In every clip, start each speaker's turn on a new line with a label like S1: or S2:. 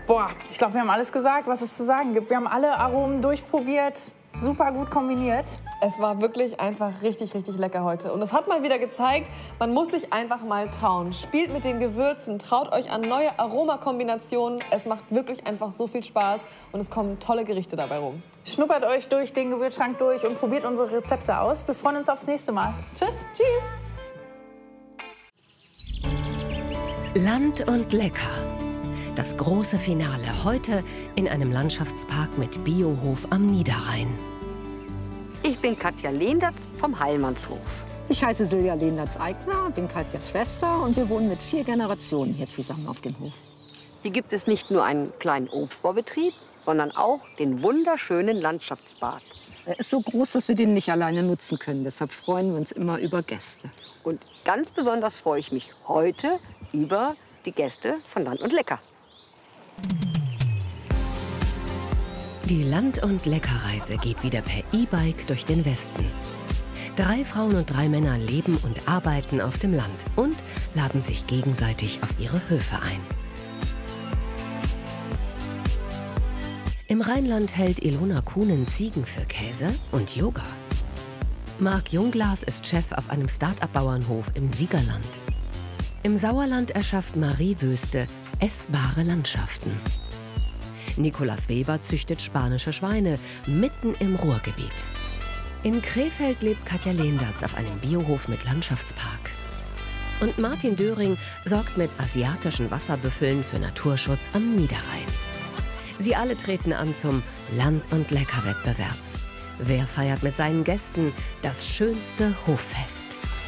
S1: Boah, ich glaube, wir haben alles gesagt, was es zu sagen gibt. Wir haben alle Aromen durchprobiert, super gut kombiniert.
S2: Es war wirklich einfach richtig, richtig lecker heute. Und es hat mal wieder gezeigt, man muss sich einfach mal trauen. Spielt mit den Gewürzen, traut euch an neue Aromakombinationen. Es macht wirklich einfach so viel Spaß und es kommen tolle Gerichte dabei rum.
S1: Schnuppert euch durch den Gewürzschrank durch und probiert unsere Rezepte aus. Wir freuen uns aufs nächste Mal. Tschüss.
S2: Tschüss.
S3: Land und lecker. Das große Finale heute in einem Landschaftspark mit Biohof am Niederrhein.
S4: Ich bin Katja Lehnertz vom Heilmannshof.
S5: Ich heiße Silja Lehnertz-Eigner, bin Katjas Schwester und wir wohnen mit 4 Generationen hier zusammen auf dem Hof.
S4: Hier gibt es nicht nur einen kleinen Obstbaubetrieb, sondern auch den wunderschönen Landschaftspark.
S5: Er ist so groß, dass wir den nicht alleine nutzen können. Deshalb freuen wir uns immer über Gäste.
S4: Und ganz besonders freue ich mich heute über die Gäste von Land und Lecker.
S3: Die Land- und Leckerreise geht wieder per E-Bike durch den Westen. 3 Frauen und 3 Männer leben und arbeiten auf dem Land und laden sich gegenseitig auf ihre Höfe ein. Im Rheinland hält Ilona Kuhnen Ziegen für Käse und Yoga. Marc Jungglas ist Chef auf einem Start-up-Bauernhof im Siegerland. Im Sauerland erschafft Marie Wöste essbare Landschaften. Nikolaus Weber züchtet spanische Schweine mitten im Ruhrgebiet. In Krefeld lebt Katja Lehnertz auf einem Biohof mit Landschaftspark. Und Martin Döring sorgt mit asiatischen Wasserbüffeln für Naturschutz am Niederrhein. Sie alle treten an zum Land- und Lecker-Wettbewerb. Wer feiert mit seinen Gästen das schönste Hoffest?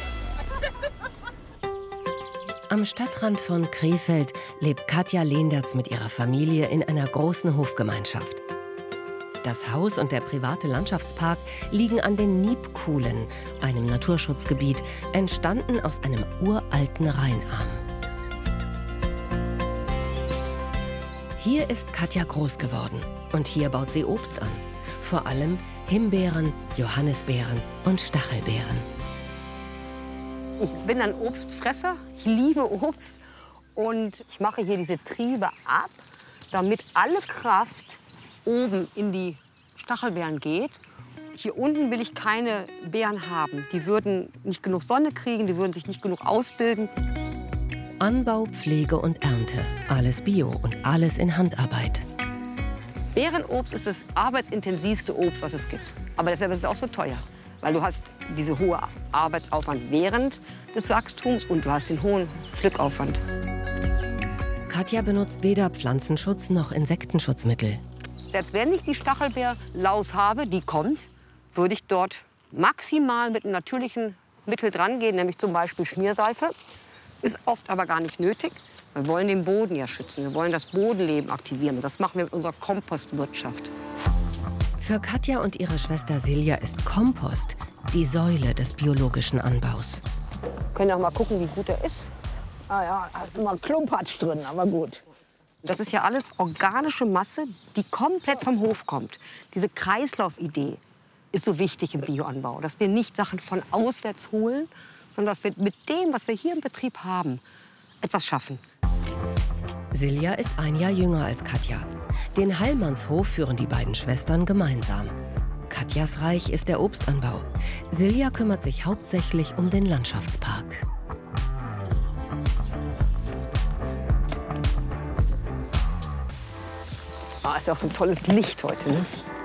S3: Am Stadtrand von Krefeld lebt Katja Lehnertz mit ihrer Familie in einer großen Hofgemeinschaft. Das Haus und der private Landschaftspark liegen an den Niebkuhlen, einem Naturschutzgebiet, entstanden aus einem uralten Rheinarm. Hier ist Katja groß geworden und hier baut sie Obst an. Vor allem Himbeeren, Johannisbeeren und Stachelbeeren.
S4: Ich bin ein Obstfresser, ich liebe Obst und ich mache hier diese Triebe ab, damit alle Kraft oben in die Stachelbeeren geht. Hier unten will ich keine Beeren haben. Die würden nicht genug Sonne kriegen, die würden sich nicht genug ausbilden.
S3: Anbau, Pflege und Ernte, alles Bio und alles in Handarbeit.
S4: Beerenobst ist das arbeitsintensivste Obst, was es gibt. Aber deshalb ist es auch so teuer. Weil du hast diesen hohen Arbeitsaufwand während des Wachstums und du hast den hohen Pflückaufwand.
S3: Katja benutzt weder Pflanzenschutz noch Insektenschutzmittel.
S4: Selbst wenn ich die Stachelbeerlaus habe, die kommt, würde ich dort maximal mit einem natürlichen Mittel dran gehen, nämlich zum Beispiel Schmierseife. Ist oft aber gar nicht nötig. Wir wollen den Boden ja schützen, wir wollen das Bodenleben aktivieren. Das machen wir mit unserer Kompostwirtschaft.
S3: Für Katja und ihre Schwester Silja ist Kompost die Säule des biologischen Anbaus.
S4: Wir können auch mal gucken, wie gut er ist.
S5: Ah ja, da ist immer Klumpatsch drin, aber gut.
S4: Das ist ja alles organische Masse, die komplett vom Hof kommt. Diese Kreislaufidee ist so wichtig im Bioanbau, dass wir nicht Sachen von auswärts holen, sondern dass wir mit dem, was wir hier im Betrieb haben, etwas schaffen.
S3: Silja ist 1 Jahr jünger als Katja. Den Heilmannshof führen die beiden Schwestern gemeinsam. Katjas Reich ist der Obstanbau. Silja kümmert sich hauptsächlich um den Landschaftspark.
S4: Ah, ist ja auch so ein tolles Licht heute, ne?